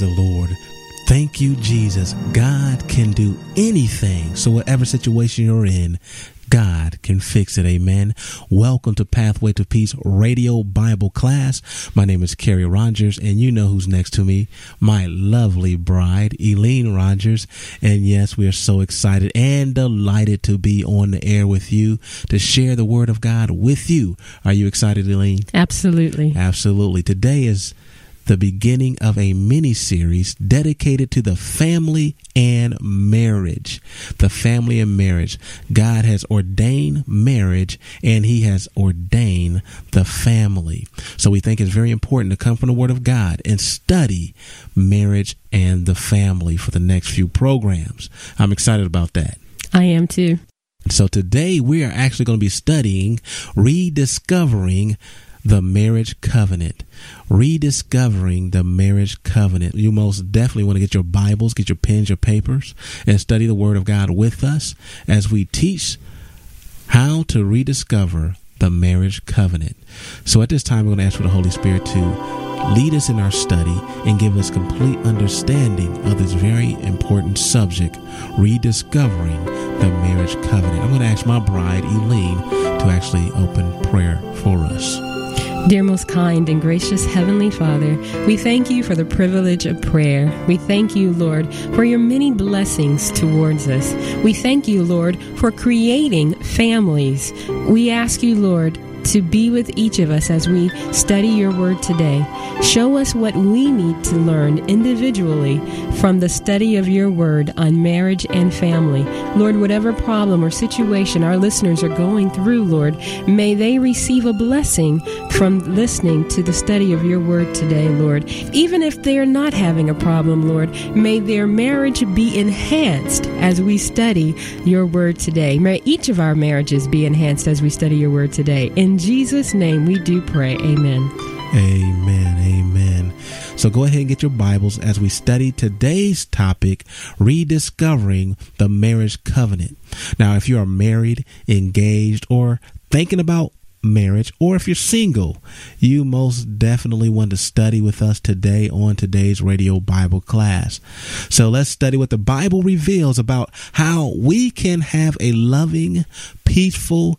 the Lord. Thank you, Jesus. God can do anything. So whatever situation you're in, God can fix it. Amen. Welcome to Pathway to Peace Radio Bible class. My name is Kerry Rogers, and you know who's next to me, my lovely bride, Eileen Rogers. And yes, we are so excited and delighted to be on the air with you to share the word of God with you. Are you excited, Eileen? Absolutely. Absolutely. Today is the beginning of a mini-series dedicated to the family and marriage. The family and marriage. God has ordained marriage, and he has ordained the family. So we think it's very important to come from the Word of God and study marriage and the family for the next few programs. I'm excited about that. I am too. So today we are actually going to be studying Rediscovering the Marriage Covenant. Rediscovering the Marriage Covenant. You most definitely want to get your Bibles, get your pens, your papers, and study the Word of God with us as we teach how to rediscover the marriage covenant. So at this time, we're going to ask for the Holy Spirit to lead us in our study and give us complete understanding of this very important subject, rediscovering the marriage covenant. I'm going to ask my bride, Eileen, to actually open prayer for us. Dear most kind and gracious Heavenly Father, we thank you for the privilege of prayer. We thank you, Lord, for your many blessings towards us. We thank you, Lord, for creating families. We ask you, Lord, to be with each of us as we study your word today. Show us what we need to learn individually from the study of your word on marriage and family. Lord, whatever problem or situation our listeners are going through, Lord, may they receive a blessing from listening to the study of your word today, Lord. Even if they're not having a problem, Lord, may their marriage be enhanced as we study your word today. May each of our marriages be enhanced as we study your word today. In Jesus' name we do pray. Amen. Amen. Amen. So go ahead and get your Bibles as we study today's topic, rediscovering the marriage covenant. Now, if you are married, engaged, or thinking about marriage, or if you're single, you most definitely want to study with us today on today's radio Bible class. So let's study what the Bible reveals about how we can have a loving, peaceful,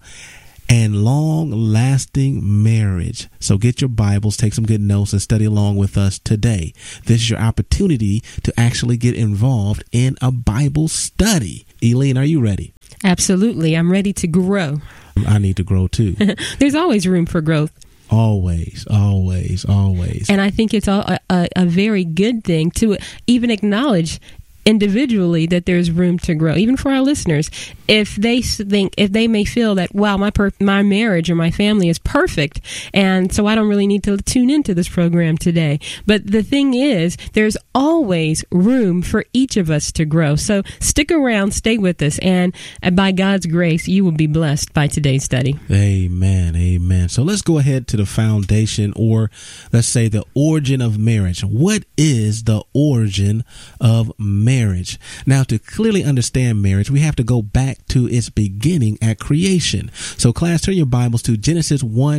and long-lasting marriage. So get your Bibles, take some good notes, and study along with us today. This is your opportunity to actually get involved in a Bible study. Eileen, are you ready? Absolutely. I'm ready to grow. I need to grow too. There's always room for growth. Always, always, always. And I think it's a very good thing to even acknowledge individually that there's room to grow, even for our listeners. If they may feel that, wow, my marriage or my family is perfect, and so I don't really need to tune into this program today. But the thing is, there's always room for each of us to grow. So stick around, stay with us, and by God's grace, you will be blessed by today's study. Amen. Amen. So let's go ahead to the foundation, or let's say the origin of marriage. What is the origin of marriage? Now, to clearly understand marriage, we have to go back to its beginning at creation. So class, turn your Bibles to Genesis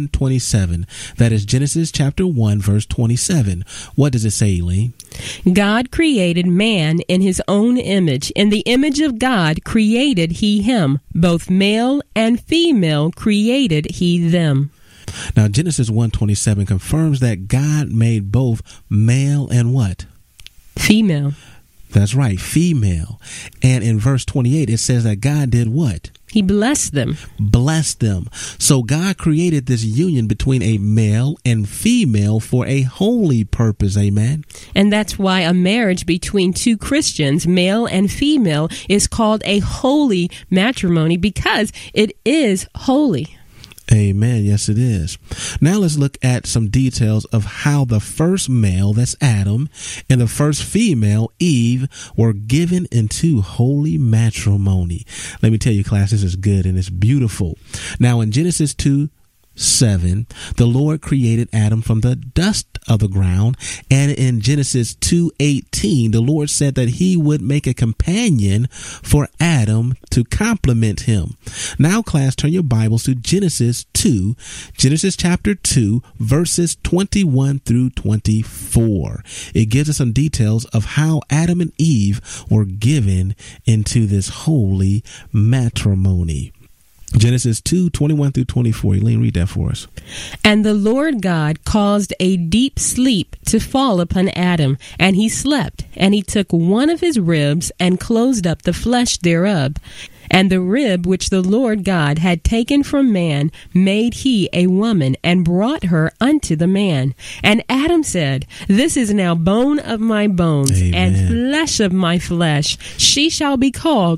1:27. That is Genesis chapter 1, verse 27. What does it say, Eileen? God created man in his own image. In the image of God created he him. Both male and female created he them. Now, Genesis 1:27 confirms that God made both male and what? Female. That's right, female. And in verse 28, it says that God did what? He blessed them. Blessed them. So God created this union between a male and female for a holy purpose. Amen. And that's why a marriage between two Christians, male and female, is called a holy matrimony, because it is holy. Amen. Yes, it is. Now let's look at some details of how the first male, that's Adam, and the first female, Eve, were given into holy matrimony. Let me tell you, class, this is good and it's beautiful. Now in Genesis 2, 7, the Lord created Adam from the dust of the ground. And in Genesis 2:18, the Lord said that he would make a companion for Adam to complement him. Now, class, turn your Bibles to Genesis chapter 2, verses 21 through 24. It gives us some details of how Adam and Eve were given into this holy matrimony. Genesis 2:21 through 24. Elaine, read that for us. And the Lord God caused a deep sleep to fall upon Adam, and he slept. And he took one of his ribs and closed up the flesh thereof. And the rib which the Lord God had taken from man made he a woman, and brought her unto the man. And Adam said, This is now bone of my bones, Amen. and flesh of my flesh. She shall be called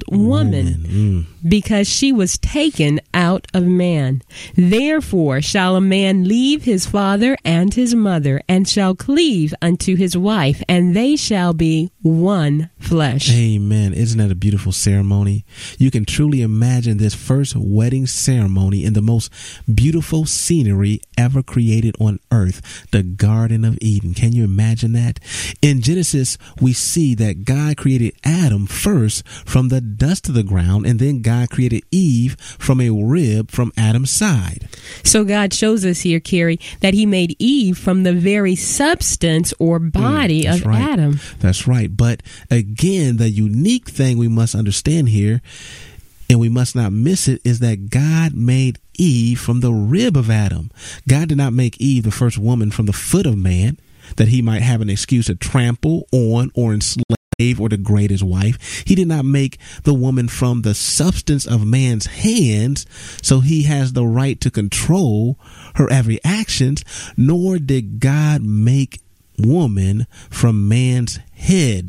woman, because she was taken out of man. Therefore shall a man leave his father and his mother, and shall cleave unto his wife, and they shall be one flesh. Amen. Isn't that a beautiful ceremony? You can truly imagine this first wedding ceremony in the most beautiful scenery ever created on earth, the Garden of Eden. Can you imagine that? In Genesis, we see that God created Adam first from the dust of the ground, and then God created Eve from a rib from Adam's side. So God shows us here, Carrie, that he made Eve from the very substance or body of right. Adam. That's right. But again, the unique thing we must understand here, and we must not miss it, is that God made Eve from the rib of Adam. God did not make Eve the first woman from the foot of man, that he might have an excuse to trample on or enslave or degrade his wife. He did not make the woman from the substance of man's hands, so he has the right to control her every actions, nor did God make woman from man's head,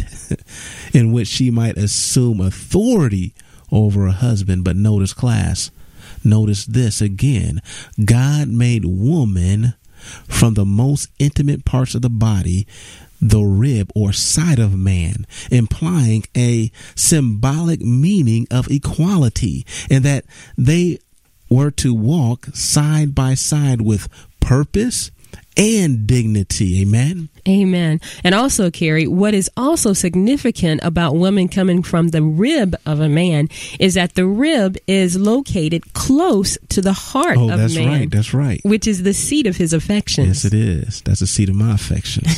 in which she might assume authority over a husband. But notice, class, notice this again. God made woman from the most intimate parts of the body, the rib or side of man, implying a symbolic meaning of equality, and that they were to walk side by side with purpose and dignity. Amen. Amen. And also, Carrie, what is also significant about women coming from the rib of a man is that the rib is located close to the heart of that's man. Right. That's right. Which is the seat of his affections. Yes, it is. That's the seat of my affections.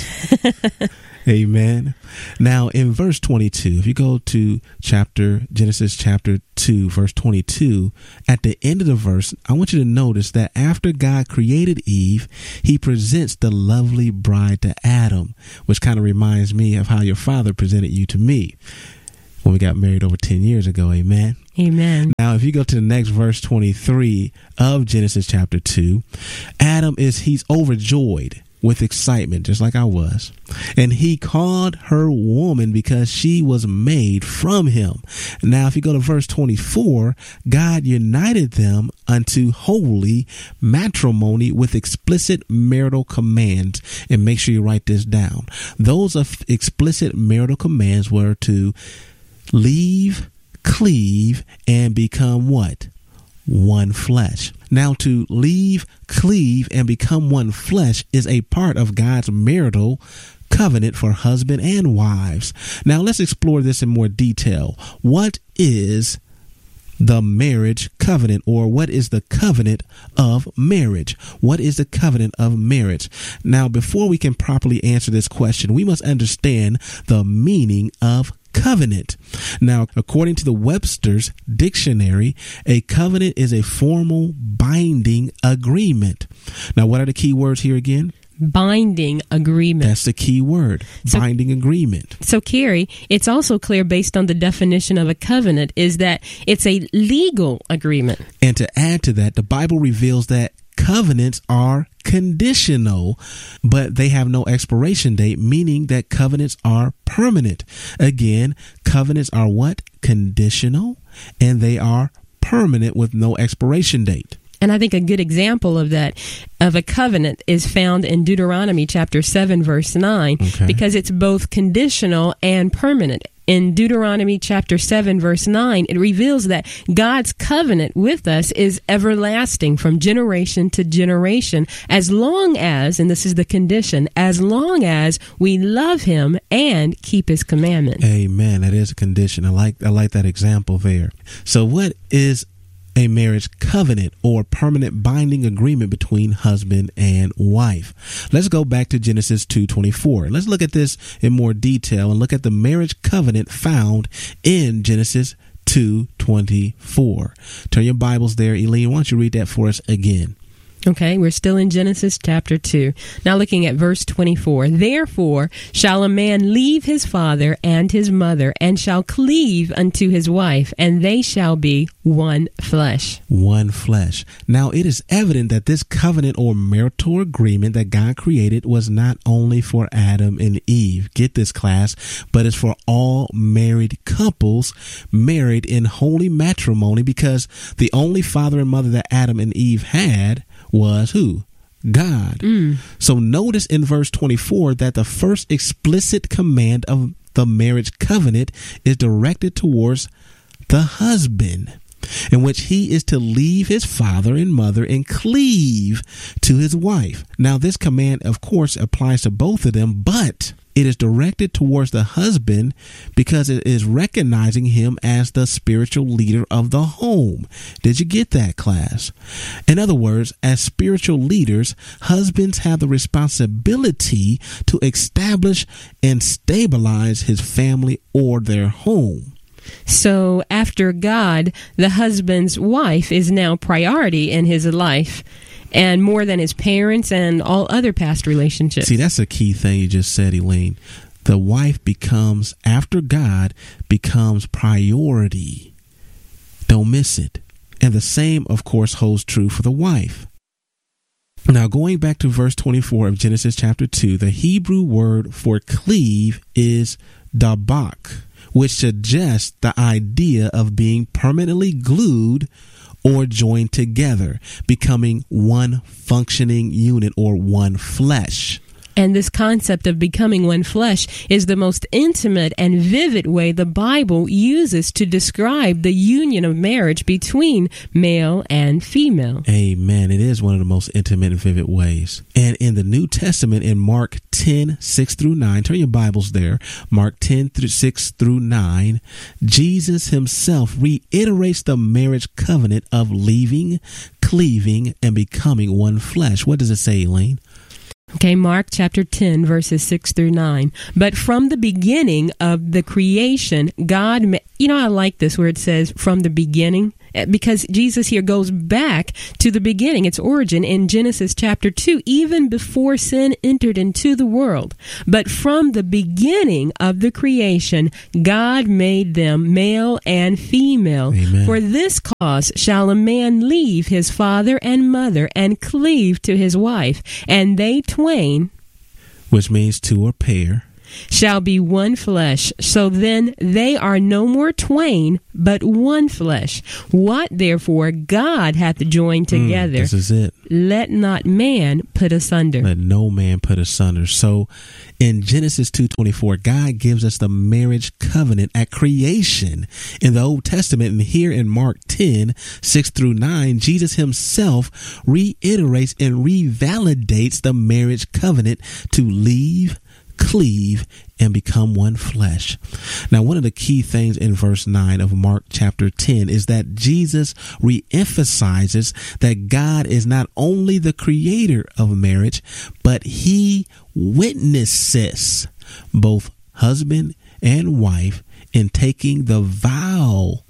Amen. Now, in verse 22, if you go to Genesis chapter 2, verse 22, at the end of the verse, I want you to notice that after God created Eve, he presents the lovely bride to Adam, which kind of reminds me of how your father presented you to me when we got married over 10 years ago. Amen. Amen. Now, if you go to the next verse 23 of Genesis chapter 2, Adam he's overjoyed with excitement, just like I was. And he called her woman because she was made from him. Now, if you go to verse 24, God united them unto holy matrimony with explicit marital commands. And make sure you write this down. Those explicit marital commands were to leave, cleave, and become what? One flesh. Now, to leave, cleave, and become one flesh is a part of God's marital covenant for husband and wives. Now, let's explore this in more detail. What is the marriage covenant, or what is the covenant of marriage? What is the covenant of marriage? Now, before we can properly answer this question, we must understand the meaning of covenant. Now, according to the Webster's dictionary, a covenant is a formal binding agreement. Now, what are the key words here again? Binding agreement. That's the key word, binding agreement. So, Carrie, it's also clear based on the definition of a covenant is that it's a legal agreement. And to add to that, the Bible reveals that covenants are conditional, but they have no expiration date, meaning that covenants are permanent. Again, covenants are what? Conditional, and they are permanent with no expiration date. And I think a good example of that, of a covenant, is found in Deuteronomy chapter 7, verse 9, because it's both conditional and permanent. In Deuteronomy chapter 7, verse 9, it reveals that God's covenant with us is everlasting from generation to generation, as long as, and this is the condition, as long as we love him and keep his commandments. Amen. That is a condition. I like that example there. So what is a marriage covenant or permanent binding agreement between husband and wife? Let's go back to Genesis 2:24. Let's look at this in more detail and look at the marriage covenant found in Genesis 2:24. Turn your Bibles there. Eileen, why don't you read that for us again? Okay, we're still in Genesis chapter 2. Now looking at verse 24. Therefore shall a man leave his father and his mother, and shall cleave unto his wife, and they shall be one flesh. One flesh. Now it is evident that this covenant or marital agreement that God created was not only for Adam and Eve, get this, class, but it's for all married couples married in holy matrimony, because the only father and mother that Adam and Eve had was who? God. So notice in verse 24 that the first explicit command of the marriage covenant is directed towards the husband, in which he is to leave his father and mother and cleave to his wife. Now, this command, of course, applies to both of them, but it is directed towards the husband because it is recognizing him as the spiritual leader of the home. Did you get that, class? In other words, as spiritual leaders, husbands have the responsibility to establish and stabilize his family or their home. So after God, the husband's wife is now priority in his life, and more than his parents and all other past relationships. See, that's a key thing you just said, Elaine. The wife becomes, after God, becomes priority. Don't miss it. And the same, of course, holds true for the wife. Now, going back to verse 24 of Genesis chapter 2, the Hebrew word for cleave is dabak, which suggests the idea of being permanently glued or joined together, becoming one functioning unit or one flesh. And this concept of becoming one flesh is the most intimate and vivid way the Bible uses to describe the union of marriage between male and female. Amen. It is one of the most intimate and vivid ways. And in the New Testament, in Mark 10:6-9, turn your Bibles there, Mark 10:6-9, Jesus himself reiterates the marriage covenant of leaving, cleaving, and becoming one flesh. What does it say, Elaine? Okay, Mark chapter 10, verses 6-9. But from the beginning of the creation, God, I like this where it says from the beginning, because Jesus here goes back to the beginning, its origin in Genesis chapter 2, even before sin entered into the world. But from the beginning of the creation, God made them male and female. Amen. For this cause shall a man leave his father and mother and cleave to his wife, and they twain, which means two or pair, shall be one flesh. So then they are no more twain, but one flesh. What therefore God hath joined together, this is it. Let not man put asunder. Let no man put asunder. So in Genesis 2:24, God gives us the marriage covenant at creation in the Old Testament. And here in Mark 10:6-9, Jesus himself reiterates and revalidates the marriage covenant to leave, cleave, and become one flesh. Now, one of the key things in verse 9 of Mark chapter 10 is that Jesus reemphasizes that God is not only the creator of marriage, but he witnesses both husband and wife in taking the vow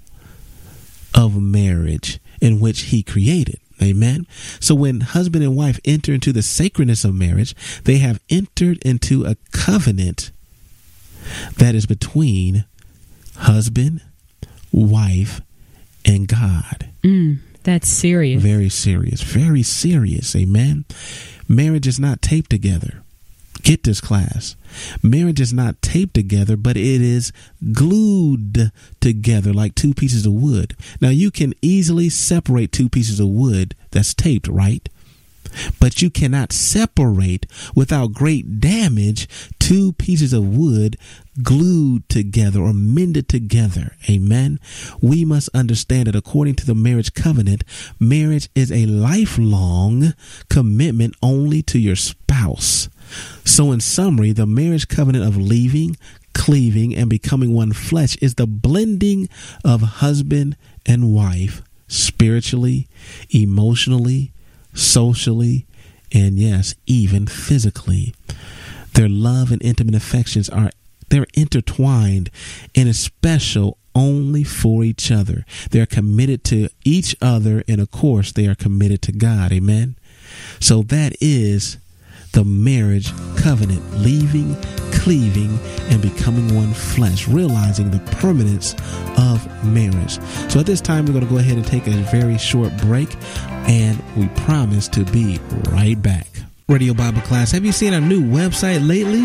of marriage in which he created. Amen. So when husband and wife enter into the sacredness of marriage, they have entered into a covenant that is between husband, wife, and God. That's serious. Very serious. Very serious. Amen. Marriage is not taped together. Get this, class. Marriage is not taped together, but it is glued together like two pieces of wood. Now, you can easily separate two pieces of wood that's taped, right? But you cannot separate without great damage two pieces of wood glued together or mended together. Amen. We must understand that according to the marriage covenant, marriage is a lifelong commitment only to your spouse. So in summary, the marriage covenant of leaving, cleaving, and becoming one flesh is the blending of husband and wife spiritually, emotionally, socially, and yes, even physically. Their love and intimate affections they're intertwined and is special only for each other. They're committed to each other, and of course, they are committed to God. Amen. So that is the marriage covenant, leaving, cleaving, and becoming one flesh, realizing the permanence of marriage. So at this time, we're going to go ahead and take a very short break, and we promise to be right back. Radio Bible Class, have you seen our new website lately?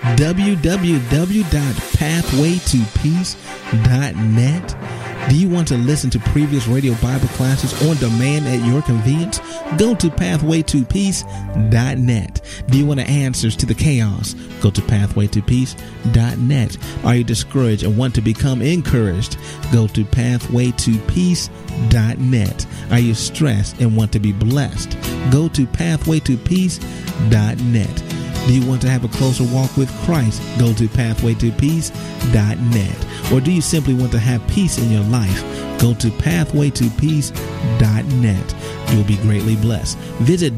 www.pathwaytopeace.net. Do you want to listen to previous Radio Bible classes on demand at your convenience? Go to pathwaytopeace.net. Do you want answers to the chaos? Go to pathwaytopeace.net. Are you discouraged and want to become encouraged? Go to pathwaytopeace.net. Are you stressed and want to be blessed? Go to pathwaytopeace.net. Do you want to have a closer walk with Christ? Go to pathwaytopeace.net. Or do you simply want to have peace in your life? Go to pathwaytopeace.net. You'll be greatly blessed. Visit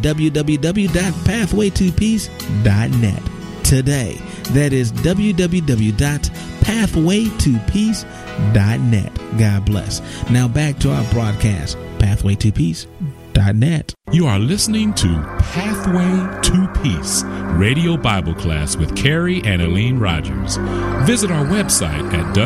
www.pathwaytopeace.net today. That is www.pathwaytopeace.net. God bless. Now back to our broadcast, pathwaytopeace.net. You are listening to Pathway to Peace, Radio Bible Class with Carrie and Elaine Rogers. Visit our website at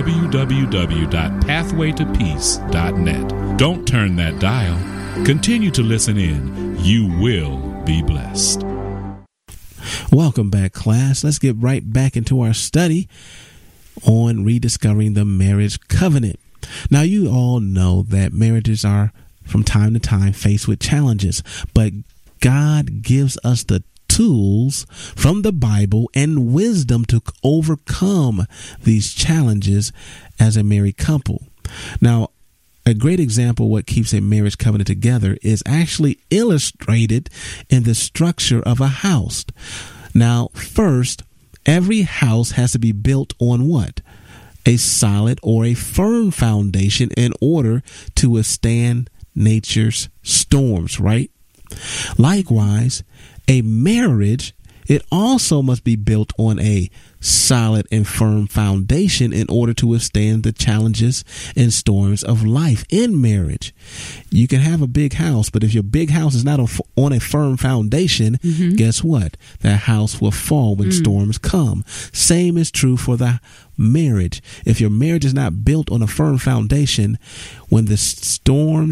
www.pathwaytopeace.net. Don't turn that dial. Continue to listen in. You will be blessed. Welcome back, class. Let's get right back into our study on rediscovering the marriage covenant. Now, you all know that marriages are from time to time faced with challenges, but God gives us the tools from the Bible and wisdom to overcome these challenges as a married couple. Now, a great example of what keeps a marriage covenant together is actually illustrated in the structure of a house. Now, first, every house has to be built on what? A solid or a firm foundation in order to withstand nature's storms, right? Likewise, a marriage, it also must be built on a solid and firm foundation in order to withstand the challenges and storms of life in marriage. You can have a big house, but if your big house is not on a firm foundation, guess what? That house will fall when storms come. Same is true for the marriage. If your marriage is not built on a firm foundation, when the storms